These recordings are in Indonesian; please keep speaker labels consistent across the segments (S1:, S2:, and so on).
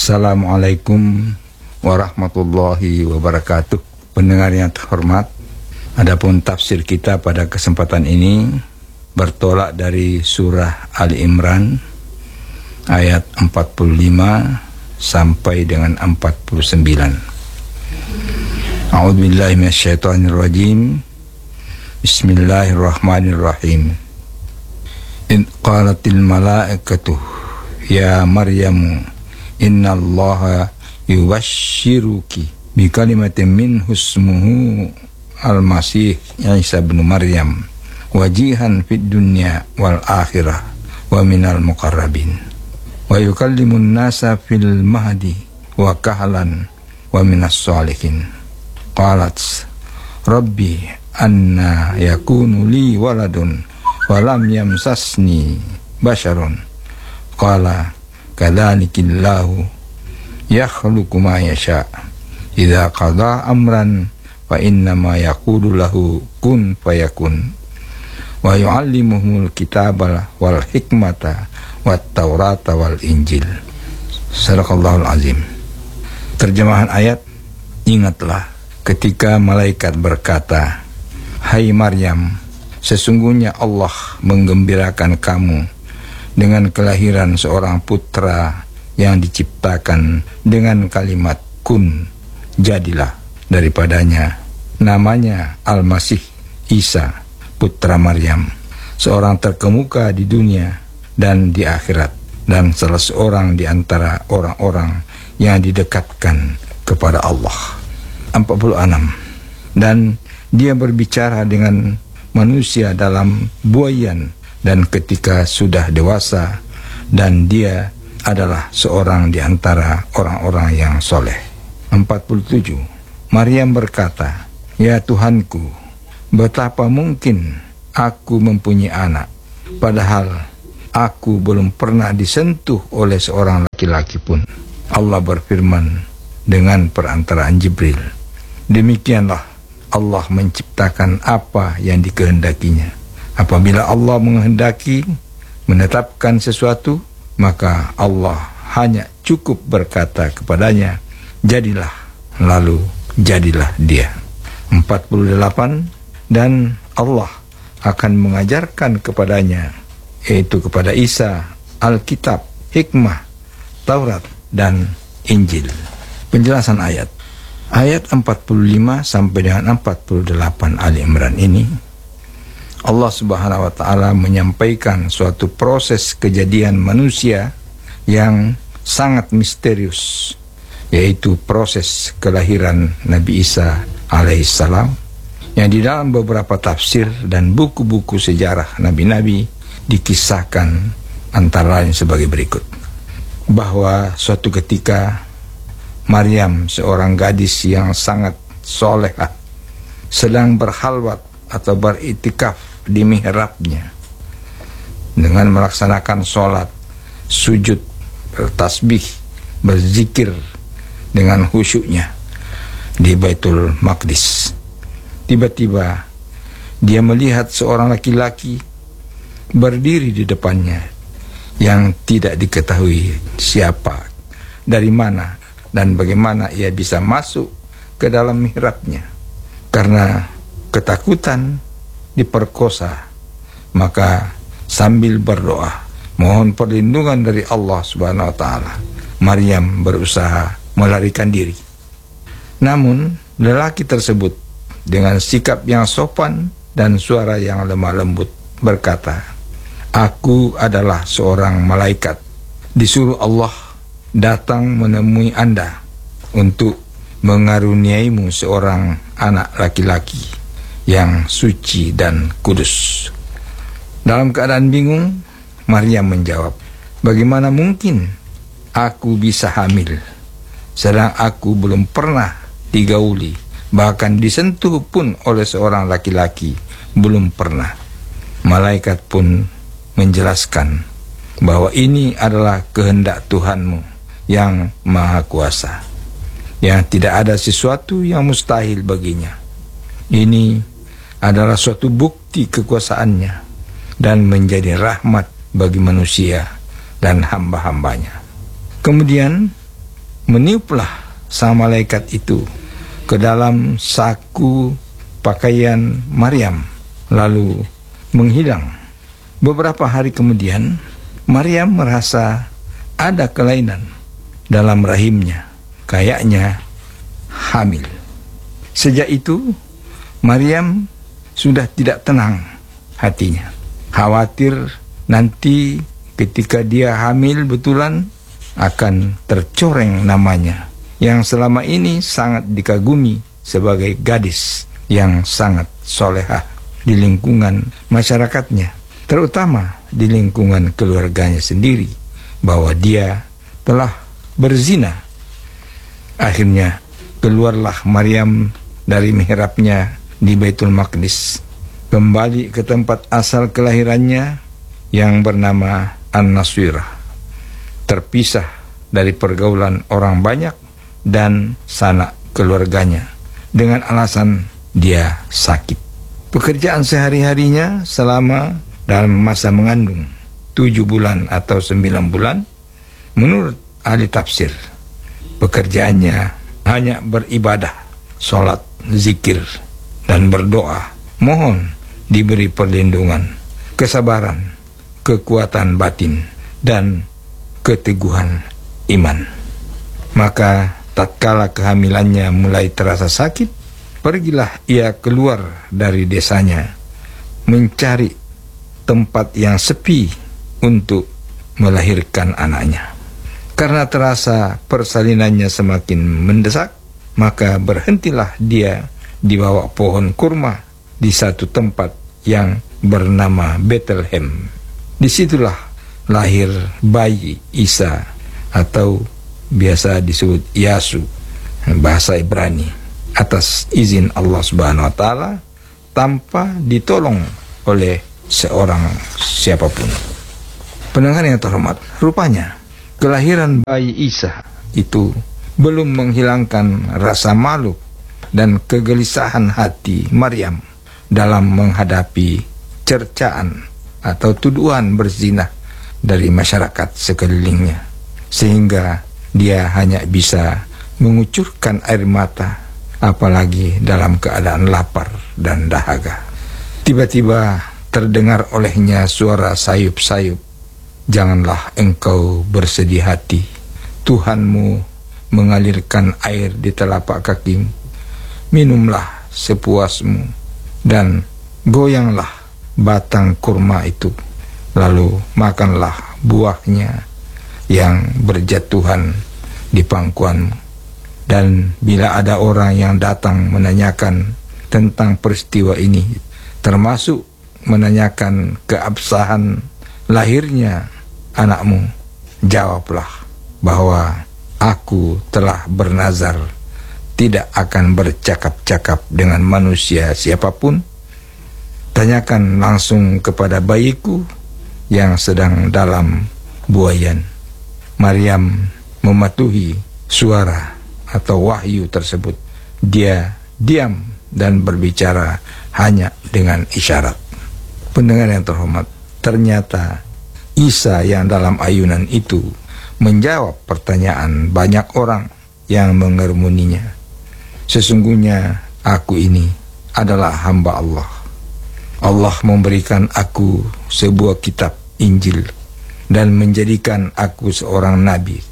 S1: Assalamualaikum warahmatullahi wabarakatuh. Pendengar yang terhormat, adapun tafsir kita pada kesempatan ini bertolak dari surah Ali Imran ayat 45 sampai dengan 49. A'udzubillahi minasyaitonirrajim. Bismillahirrahmanirrahim. In qalatil malaikatu ya Maryamu innallaha yubasyshiruki bikalimatin minhu ismuhu al-masih Isa bin Maryam wajihan fid dunya wal akhirah wa minal muqarrabin wa yukallimun nasa fil mahdi wa kahlan wa minas sholihin. Qalat rabbi anna yakunu li waladun wa lam yamsasni basharun qala kadzalikillahu yakhluqu ma yasha idza qada amran fa innama yaqulu lahu kun fayakun wa yu'allimuhumul kitaba wal hikmata wat taurata wal injil. Sadaqallahul azim. Terjemahan ayat, ingatlah ketika malaikat berkata, hai Maryam, sesungguhnya Allah menggembirakan kamu dengan kelahiran seorang putra yang diciptakan dengan kalimat kun, jadilah, daripadanya. Namanya Al-Masih Isa, putra Maryam, seorang terkemuka di dunia dan di akhirat, dan salah seorang di antara orang-orang yang didekatkan kepada Allah. 46. Dan dia berbicara dengan manusia dalam buayan, dan ketika sudah dewasa, dan dia adalah seorang di antara orang-orang yang soleh. 47. Maryam berkata, ya Tuhanku, betapa mungkin aku mempunyai anak, padahal aku belum pernah disentuh oleh seorang laki-laki pun. Allah berfirman dengan perantaraan Jibril, demikianlah Allah menciptakan apa yang dikehendakinya. Apabila Allah menghendaki menetapkan sesuatu, maka Allah hanya cukup berkata kepadanya, jadilah, lalu jadilah dia. 48. Dan Allah akan mengajarkan kepadanya, yaitu kepada Isa, Alkitab, hikmah, Taurat, dan Injil. Penjelasan ayat 45 sampai dengan 48 Ali Imran ini, Allah Subhanahu wa Ta'ala menyampaikan suatu proses kejadian manusia yang sangat misterius, yaitu proses kelahiran Nabi Isa alaihissalam, yang di dalam beberapa tafsir dan buku-buku sejarah nabi-nabi dikisahkan antara lain sebagai berikut. Bahwa suatu ketika Maryam, seorang gadis yang sangat solehah, sedang berhalwat atau beritikaf di mihrabnya dengan melaksanakan sholat, sujud, bertasbih, berzikir dengan khusyuknya di Baitul Maqdis. Tiba-tiba dia melihat seorang laki-laki berdiri di depannya yang tidak diketahui siapa, dari mana, dan bagaimana ia bisa masuk ke dalam mihrabnya. Karena ketakutan diperkosa, maka sambil berdoa mohon perlindungan dari Allah Subhanahu wa Ta'ala, Maryam berusaha melarikan diri. Namun lelaki tersebut dengan sikap yang sopan dan suara yang lemah lembut berkata, aku adalah seorang malaikat, disuruh Allah datang menemui Anda untuk mengaruniaimu seorang anak laki-laki yang suci dan kudus. Dalam keadaan bingung, Maryam menjawab, bagaimana mungkin aku bisa hamil, sedang aku belum pernah digauli, bahkan disentuh pun oleh seorang laki-laki, belum pernah. Malaikat pun menjelaskan bahwa ini adalah kehendak Tuhanmu yang Maha Kuasa, yang tidak ada sesuatu yang mustahil baginya. Ini adalah suatu bukti kekuasaannya dan menjadi rahmat bagi manusia dan hamba-hambanya. Kemudian meniuplah sang malaikat itu ke dalam saku pakaian Maryam, lalu menghilang. Beberapa hari kemudian, Maryam merasa ada kelainan dalam rahimnya, kayaknya hamil. Sejak itu, Maryam sudah tidak tenang hatinya, khawatir nanti ketika dia hamil betulan akan tercoreng namanya yang selama ini sangat dikagumi sebagai gadis yang sangat solehah di lingkungan masyarakatnya, terutama di lingkungan keluarganya sendiri, bahwa dia telah berzina. Akhirnya keluarlah Maryam dari mihrabnya di Baitul Maqdis, kembali ke tempat asal kelahirannya yang bernama An-Naswirah, terpisah dari pergaulan orang banyak dan sanak keluarganya dengan alasan dia sakit. Pekerjaan sehari-harinya selama dalam masa mengandung 7 bulan atau 9 bulan, menurut ahli tafsir, pekerjaannya hanya beribadah, sholat, zikir, dan berdoa, mohon diberi perlindungan, kesabaran, kekuatan batin, dan keteguhan iman. Maka tatkala kehamilannya mulai terasa sakit, pergilah ia keluar dari desanya, mencari tempat yang sepi untuk melahirkan anaknya. Karena terasa persalinannya semakin mendesak, maka berhentilah dia di bawah pohon kurma di satu tempat yang bernama Bethlehem. Disitulah lahir bayi Isa, atau biasa disebut Yasu, bahasa Ibrani, atas izin Allah Subhanahu wa Ta'ala, tanpa ditolong oleh seorang siapapun. Pendengar yang terhormat, rupanya kelahiran bayi Isa itu belum menghilangkan rasa malu dan kegelisahan hati Maryam dalam menghadapi cercaan atau tuduhan berzina dari masyarakat sekelilingnya, sehingga dia hanya bisa mengucurkan air mata, apalagi dalam keadaan lapar dan dahaga. Tiba-tiba terdengar olehnya suara sayup-sayup, "Janganlah engkau bersedih hati, Tuhanmu mengalirkan air di telapak kakimu, minumlah sepuasmu, dan goyanglah batang kurma itu, lalu makanlah buahnya yang berjatuhan di pangkuanmu. Dan bila ada orang yang datang menanyakan tentang peristiwa ini, termasuk menanyakan keabsahan lahirnya anakmu, jawablah bahwa aku telah bernazar tidak akan bercakap-cakap dengan manusia siapapun. Tanyakan langsung kepada bayiku yang sedang dalam buayan." Maryam mematuhi suara atau wahyu tersebut. Dia diam dan berbicara hanya dengan isyarat. Pendengar yang terhormat, ternyata Isa yang dalam ayunan itu menjawab pertanyaan banyak orang yang mengermuninya. "Sesungguhnya aku ini adalah hamba Allah. Allah memberikan aku sebuah kitab Injil dan menjadikan aku seorang nabi.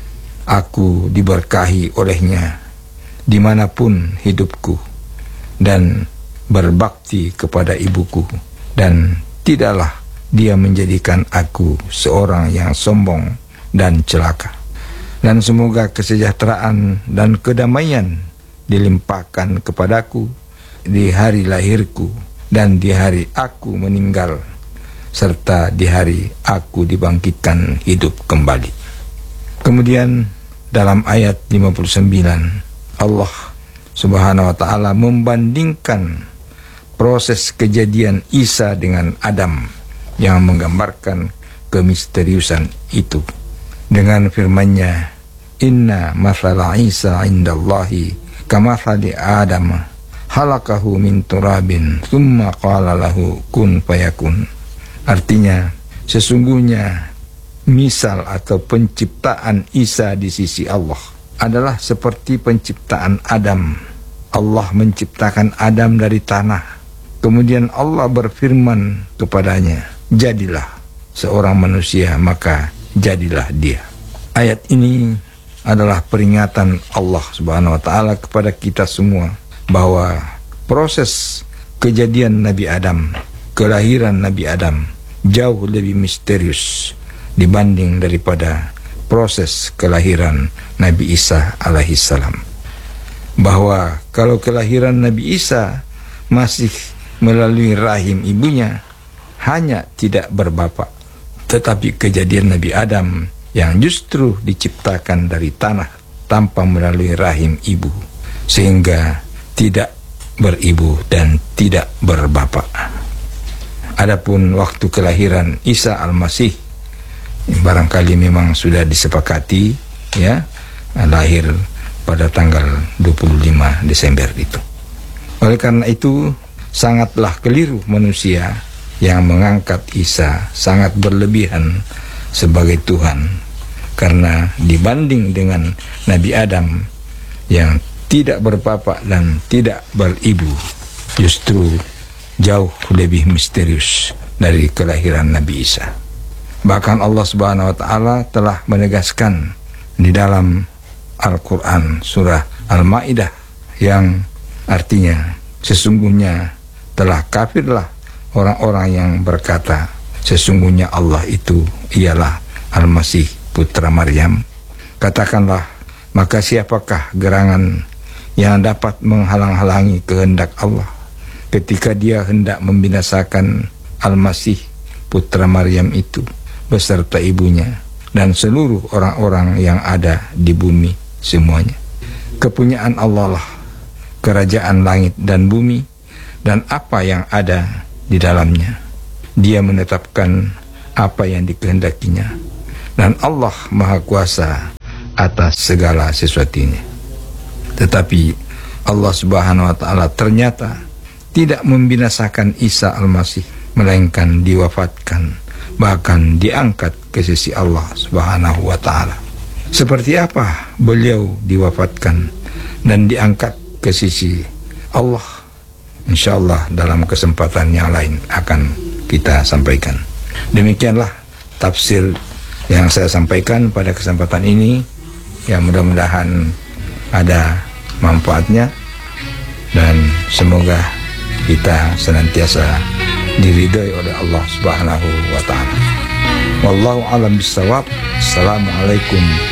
S1: Aku diberkahi olehnya dimanapun hidupku dan berbakti kepada ibuku, dan tidaklah dia menjadikan aku seorang yang sombong dan celaka. Dan semoga kesejahteraan dan kedamaian dilimpahkan kepadaku di hari lahirku dan di hari aku meninggal, serta di hari aku dibangkitkan hidup kembali." Kemudian dalam ayat 59, Allah Subhanahu wa Ta'ala membandingkan proses kejadian Isa dengan Adam yang menggambarkan kemisteriusan itu dengan firman-Nya, "Inna mathala Isa indallahi kamathali Adam, halakahu min turabin, thumma qala lahu kun fayakun." Artinya, sesungguhnya misal atau penciptaan Isa di sisi Allah adalah seperti penciptaan Adam. Allah menciptakan Adam dari tanah. Kemudian Allah berfirman kepadanya, jadilah seorang manusia, maka jadilah dia. Ayat ini adalah peringatan Allah Subhanahu wa Ta'ala kepada kita semua bahwa proses kejadian Nabi Adam, kelahiran Nabi Adam jauh lebih misterius dibanding daripada proses kelahiran Nabi Isa alaihissalam. Bahwa kalau kelahiran Nabi Isa masih melalui rahim ibunya, hanya tidak berbapak. Tetapi kejadian Nabi Adam yang justru diciptakan dari tanah tanpa melalui rahim ibu, sehingga tidak beribu dan tidak berbapak. Adapun waktu kelahiran Isa Al-Masih, barangkali memang sudah disepakati, ya, lahir pada tanggal 25 Desember itu. Oleh karena itu, sangatlah keliru manusia yang mengangkat Isa sangat berlebihan sebagai Tuhan, karena dibanding dengan Nabi Adam yang tidak berbapak dan tidak beribu, justru jauh lebih misterius dari kelahiran Nabi Isa. Bahkan Allah Subhanahu wa Ta'ala telah menegaskan di dalam Al-Quran surah Al-Ma'idah yang artinya, sesungguhnya telah kafirlah orang-orang yang berkata, sesungguhnya Allah itu ialah Al-Masih putra Maryam. Katakanlah, maka siapakah gerangan yang dapat menghalang-halangi kehendak Allah ketika dia hendak membinasakan Al-Masih putra Maryam itu beserta ibunya dan seluruh orang-orang yang ada di bumi semuanya. Kepunyaan Allah lah kerajaan langit dan bumi dan apa yang ada di dalamnya. Dia menetapkan apa yang dikehendakinya, dan Allah Maha Kuasa atas segala sesuatunya. Tetapi Allah Subhanahu wa Ta'ala ternyata tidak membinasakan Isa Al-Masih, melainkan diwafatkan, bahkan diangkat ke sisi Allah Subhanahu wa Ta'ala. Seperti apa beliau diwafatkan dan diangkat ke sisi Allah, insyaallah dalam kesempatan yang lain akan kita sampaikan. Demikianlah tafsir yang saya sampaikan pada kesempatan ini, yang mudah-mudahan ada manfaatnya dan semoga kita senantiasa diridhai oleh Allah Subhanahu wa Ta'ala. Wallahu a'lam bishawab. Assalamualaikum